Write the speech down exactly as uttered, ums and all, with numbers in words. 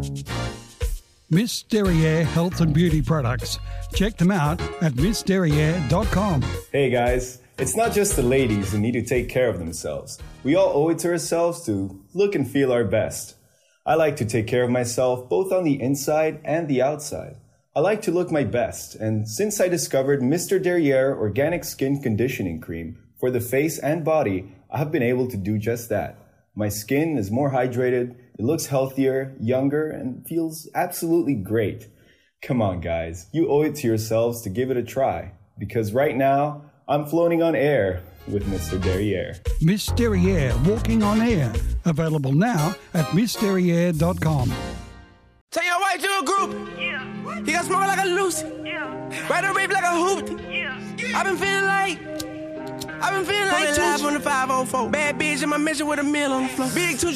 Miss Derriere Health and Beauty Products. Check them out at miss derriere dot com. Hey guys, it's not just the ladies who need to take care of themselves. We all owe it to ourselves to look and feel our best. I like to take care of myself both on the inside and the outside. I like to look my best, and since I discovered Mister Derriere Organic Skin Conditioning Cream for the face and body, I have been able to do just that. My skin is more hydrated, it looks healthier, younger, and feels absolutely great. Come on guys, you owe it to yourselves to give it a try, because right now, I'm floating on air with Mister Derriere. Miss Derriere Walking on Air. Available now at miss derriere dot com. Tell your wife to a group. Yeah. He got smoke like a Lucy. Yeah. Ride a rape like a hoopty. Yeah. I've been feeling like, I've been feeling like live on the five oh four. Bad bitch in my mission with a meal on the floor. Big two